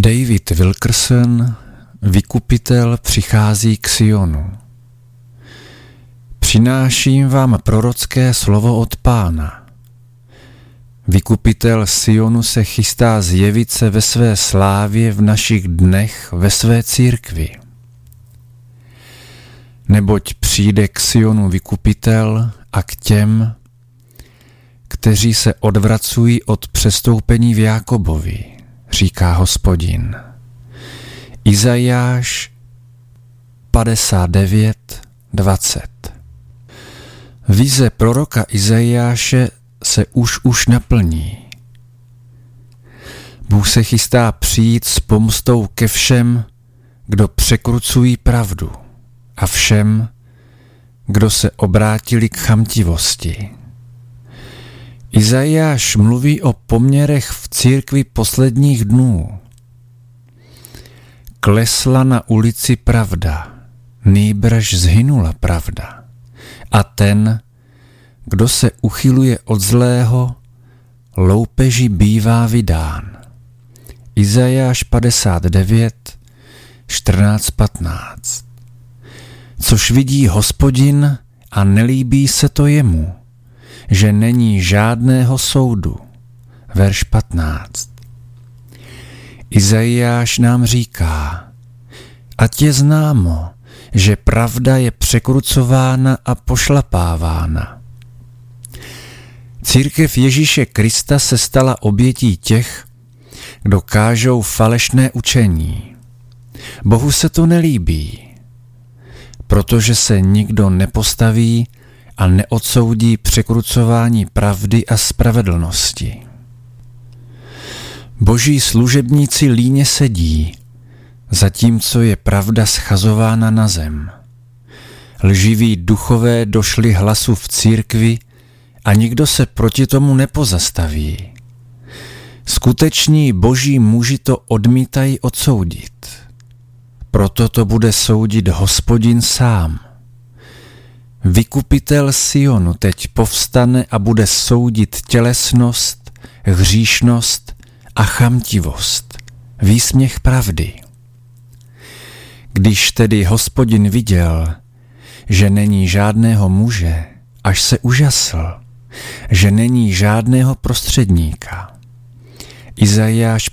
David Wilkerson, Vykupitel přichází k Sionu. Přináším vám prorocké slovo od Pána. Vykupitel Sionu se chystá zjevit se ve své slávě v našich dnech ve své církvi. Neboť přijde k Sionu Vykupitel a k těm, kteří se odvracují od přestoupení v Jákobovi, říká Hospodin. Izajáš 59:20. Vize proroka Izajáše se už naplní. Bůh se chystá přijít s pomstou ke všem, kdo překrucují pravdu, a všem, kdo se obrátili k chamtivosti. Izajáš mluví o poměrech v církvi posledních dnů. Klesla na ulici pravda, nýbrž zhynula pravda. A ten, kdo se uchyluje od zlého, loupeži bývá vydán. Izajáš 59:14-15. Což vidí Hospodin a nelíbí se to jemu, že není žádného soudu. Verš 15. Izajáš nám říká: ať je známo, že pravda je překrucována a pošlapávána. Církev Ježíše Krista se stala obětí těch, kdo kážou falešné učení. Bohu se to nelíbí, protože se nikdo nepostaví a neodsoudí překrucování pravdy a spravedlnosti. Boží služebníci líně sedí, zatímco je pravda schazována na zem. Lživí duchové došli hlasu v církvi a nikdo se proti tomu nepozastaví. Skuteční boží muži to odmítají odsoudit. Proto to bude soudit Hospodin sám. Vykupitel Sionu teď povstane a bude soudit tělesnost, hříšnost a chamtivost, výsměch pravdy. Když tedy Hospodin viděl, že není žádného muže, až se užasl, že není žádného prostředníka. Izajáš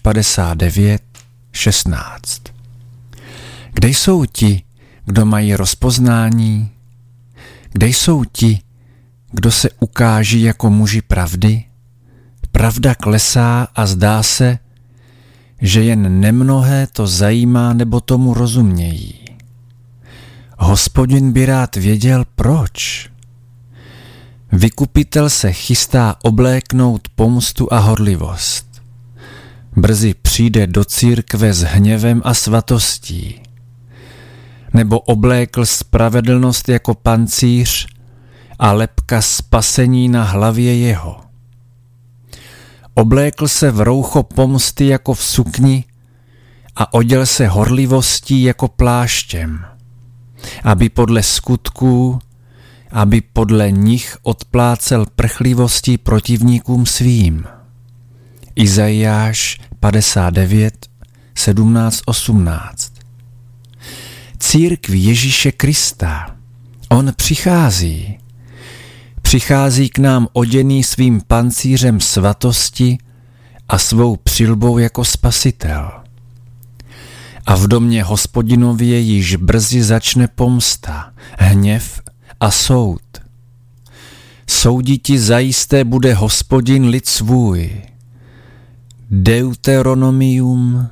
59:16. Kde jsou ti, kdo mají rozpoznání? Kde jsou ti, kdo se ukáží jako muži pravdy? Pravda klesá a zdá se, že jen nemnohé to zajímá nebo tomu rozumějí. Hospodin by rád věděl, proč. Vykupitel se chystá obléknout pomstu a horlivost. Brzy přijde do církve s hněvem a svatostí. Nebo oblékl spravedlnost jako pancíř a lebka spasení na hlavě jeho. Oblékl se v roucho pomsty jako v sukni a oděl se horlivostí jako pláštěm, aby podle nich odplácel prchlivostí protivníkům svým. Izajáš 59:17-18. Církvi Ježíše Krista, on přichází k nám oděný svým pancířem svatosti a svou přilbou jako spasitel. A v domě Hospodinově již brzy začne pomsta, hněv a soud. Souditi zajisté bude Hospodin lid svůj. Deuteronomium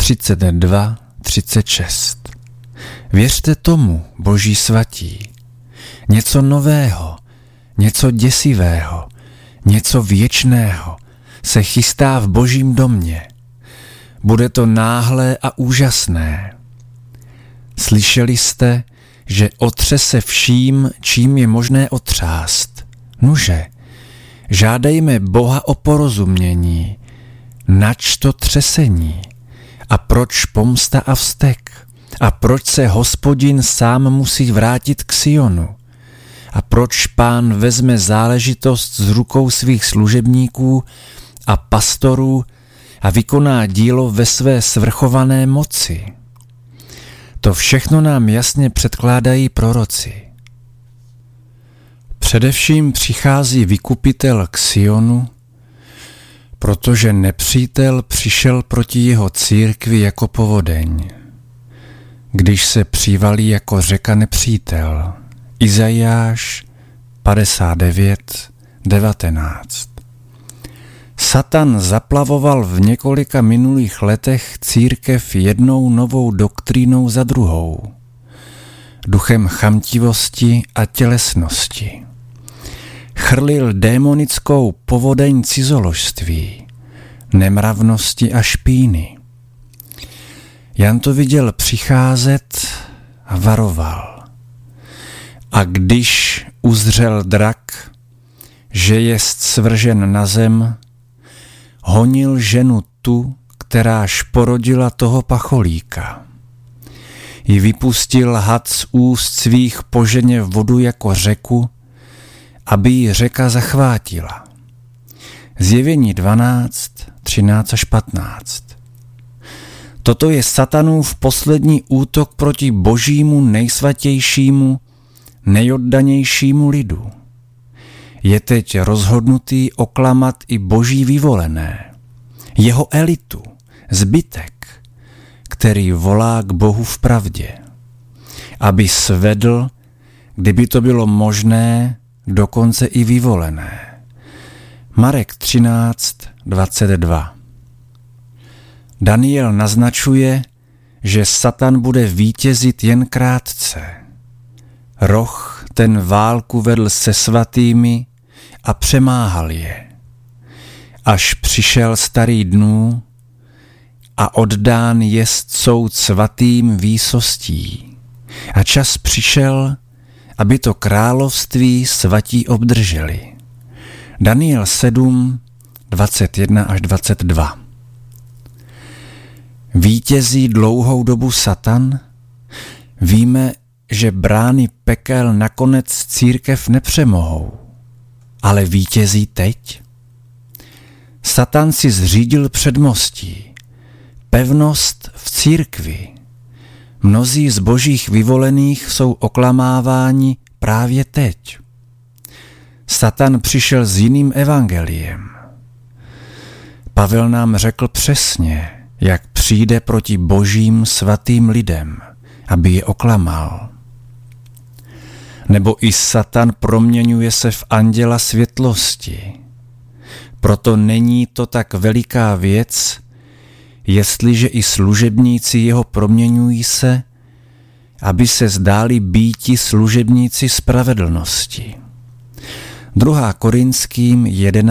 32:36. Věřte tomu, boží svatí. Něco nového, něco děsivého, něco věčného se chystá v božím domě. Bude to náhlé a úžasné. Slyšeli jste, že otřese vším, čím je možné otřást. Nuže, žádejme Boha o porozumění. Nač to třesení? A proč pomsta a vztek? A proč se Hospodin sám musí vrátit k Sionu? A proč Pán vezme záležitost z rukou svých služebníků a pastorů a vykoná dílo ve své svrchované moci. To všechno nám jasně předkládají proroci. Především přichází vykupitel k Sionu, protože nepřítel přišel proti jeho církvi jako povodeň, když se přivalí jako řeka nepřítel. Izajáš 59:19. Satan zaplavoval v několika minulých letech církev jednou novou doktrínou za druhou, duchem chamtivosti a tělesnosti. Chrlil démonickou povodeň cizoložství, nemravnosti a špíny. Jan to viděl přicházet a varoval. A když uzřel drak, že jest svržen na zem, honil ženu tu, kteráž porodila toho pacholíka. Ji vypustil had z úst svých po ženě vodu jako řeku, aby ji řeka zachvátila. Zjevení 12:13-15. Toto je Satanův poslední útok proti božímu nejsvatějšímu, nejoddanějšímu lidu. Je teď rozhodnutý oklamat i boží vyvolené, jeho elitu, zbytek, který volá k Bohu v pravdě, aby svedl, kdyby to bylo možné, dokonce i vyvolené. Marek 13:22. Daniel naznačuje, že Satan bude vítězit jen krátce. Roh ten válku vedl se svatými a přemáhal je. Až přišel starý dnů a oddán jest soud svatým výsostí. A čas přišel, aby to království svatí obdrželi. Daniel 7:21-22. Vítězí dlouhou dobu Satan? Víme, že brány pekel nakonec církev nepřemohou, ale vítězí teď? Satan si zřídil předmostí, pevnost v církvi. Mnozí z božích vyvolených jsou oklamáváni právě teď. Satan přišel s jiným evangeliem. Pavel nám řekl přesně, jak přijde proti božím svatým lidem, aby je oklamal. Nebo i Satan proměňuje se v anděla světlosti. Proto není to tak veliká věc, jestliže i služebníci jeho proměňují se, aby se zdáli býti služebníci spravedlnosti. 2. Korinským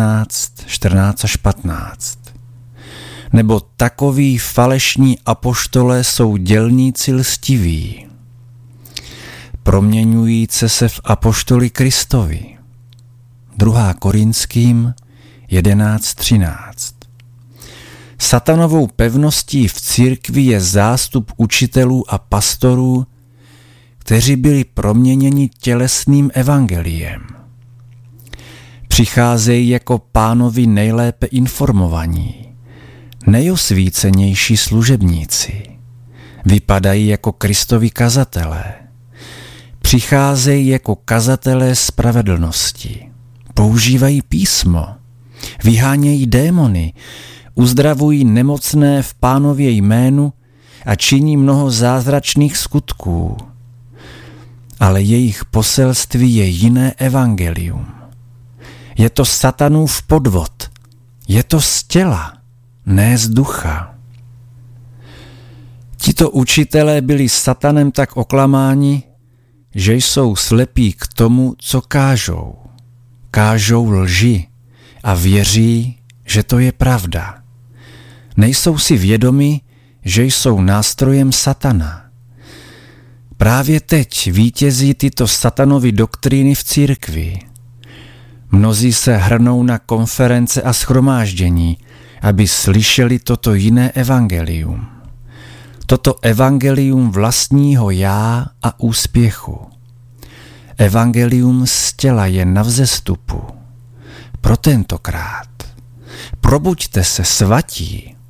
11:14-15. Nebo takoví falešní apoštolé jsou dělníci lstiví, proměňujíce se v apoštoly Kristovi. 2. Korinským 11:13. Satanovou pevností v církvi je zástup učitelů a pastorů, kteří byli proměněni tělesným evangeliem. Přicházejí jako pánovi nejlépe informovaní, nejosvícenější služebníci. Vypadají jako Kristovi kazatelé. Přicházejí jako kazatelé spravedlnosti. Používají písmo. Vyhánějí démony. Uzdravují nemocné v Pánově jménu a činí mnoho zázračných skutků. Ale jejich poselství je jiné evangelium. Je to Satanův podvod. Je to z těla, ne z ducha. Tito učitelé byli Satanem tak oklamáni, že jsou slepí k tomu, co kážou. Kážou lži a věří, že to je pravda. Nejsou si vědomi, že jsou nástrojem Satana. Právě teď vítězí tyto Satanovy doktríny v církvi. Mnozí se hrnou na konference a shromáždění, aby slyšeli toto jiné evangelium. Toto evangelium vlastního já a úspěchu. Evangelium z těla je na vzestupu. Pro tentokrát. Probuďte se, svatí.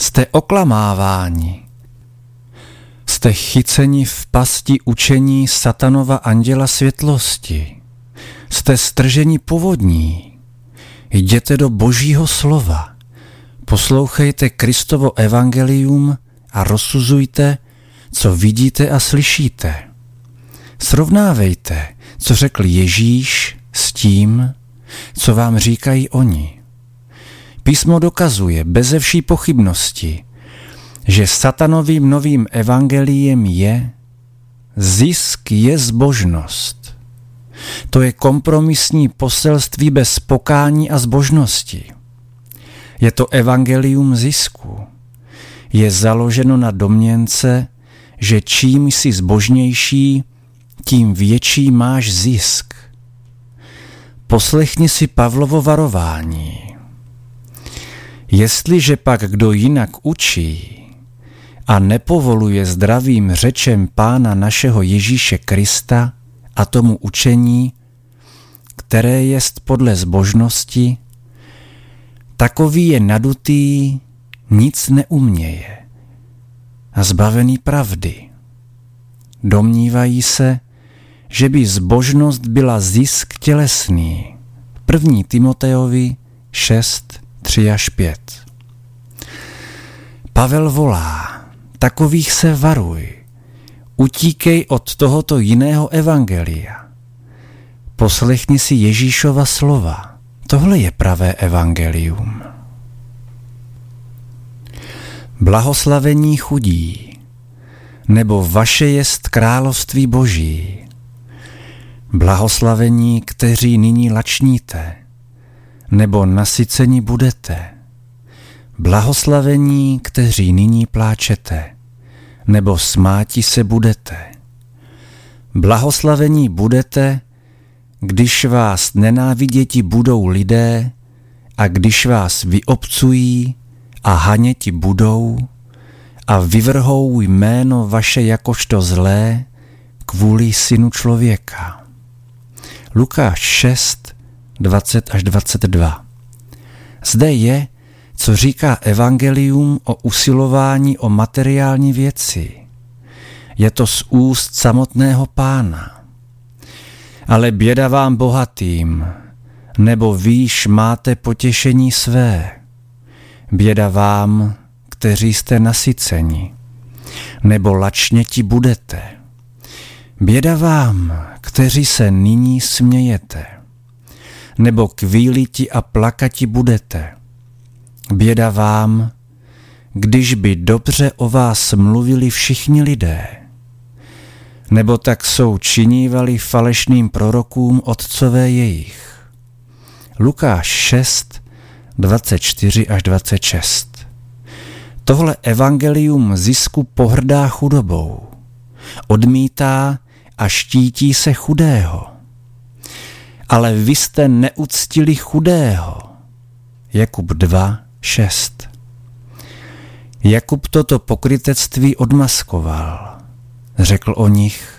Jste oklamáváni. Jste chyceni v pasti učení satanova anděla světlosti. Jste strženi povodní. Jděte do Božího slova. Poslouchejte Kristovo evangelium a rozsuzujte, co vidíte a slyšíte. Srovnávejte, co řekl Ježíš, s tím, co vám říkají oni. Písmo dokazuje beze vší pochybnosti, že satanovým novým evangeliem je zisk je zbožnost. To je kompromisní poselství bez pokání a zbožnosti. Je to evangelium zisku. Je založeno na domněnce, že čím jsi zbožnější, tím větší máš zisk. Poslechni si Pavlovo varování. Jestliže pak kdo jinak učí a nepovoluje zdravým řečem Pána našeho Ježíše Krista a tomu učení, které jest podle zbožnosti, takový je nadutý, nic neuměje a zbavený pravdy. Domnívají se, že by zbožnost byla zisk tělesný. 1. Timotejovi 6, 3-5. Pavel volá, takových se varuj, utíkej od tohoto jiného evangelia. Poslechni si Ježíšova slova, tohle je pravé evangelium. Blahoslavení chudí, nebo vaše jest království Boží. Blahoslavení, kteří nyní lačníte, nebo nasyceni budete. Blahoslavení, kteří nyní pláčete, nebo smáti se budete. Blahoslavení budete, když vás nenáviděti budou lidé a když vás vyobcují a haněti budou a vyvrhou jméno vaše jakožto zlé kvůli Synu člověka. Lukáš 6, 20-22. Zde je, co říká evangelium o usilování o materiální věci. Je to z úst samotného Pána. Ale běda vám bohatým, nebo výš máte potěšení své. Běda vám, kteří jste nasyceni, nebo lačněti budete. Běda vám, kteří se nyní smějete, nebo kvíliti a plakati budete. Běda vám, když by dobře o vás mluvili všichni lidé, nebo tak jsou činívali falešným prorokům otcové jejich. Lukáš 6, 24-26. Tohle evangelium zisku pohrdá chudobou, odmítá a štítí se chudého. Ale vy jste neuctili chudého. Jakub 2, 6. Jakub toto pokrytectví odmaskoval. Řekl o nich: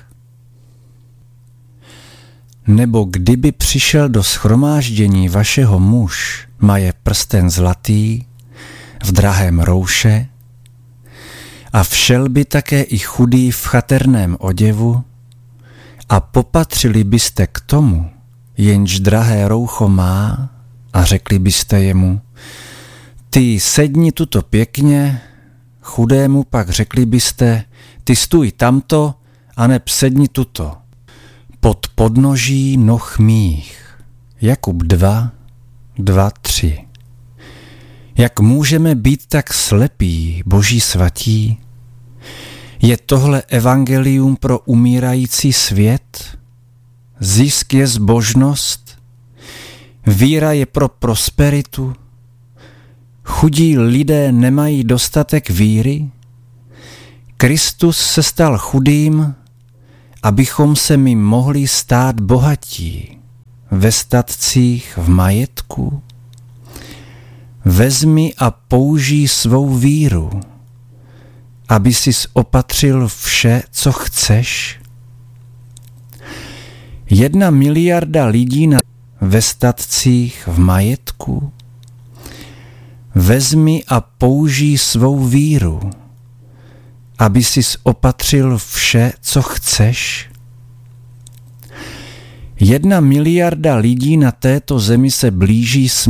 Nebo kdyby přišel do shromáždění vašeho muž, maje prsten zlatý, v drahém rouše, a všel by také i chudý v chaterném oděvu, a popatřili byste k tomu, jenž drahé roucho má, a řekli byste jemu: Ty sedni tuto pěkně, chudému pak řekli byste: Ty stůj tamto, aneb sedni tuto, pod podnoží noh mých. Jakub 2, 2, 3. Jak můžeme být tak slepí, Boží svatí? Je tohle evangelium pro umírající svět? Zisk je zbožnost? Víra je pro prosperitu? Chudí lidé nemají dostatek víry? Kristus se stal chudým, abychom se my mohli stát bohatí ve statcích, v majetku. Vezmi a použij svou víru, aby sis opatřil vše, co chceš. 1 miliarda lidí ve statcích, v majetku. Vezmi a použij svou víru, aby sis opatřil vše, co chceš. 1 miliarda lidí na této zemi se blíží smrti.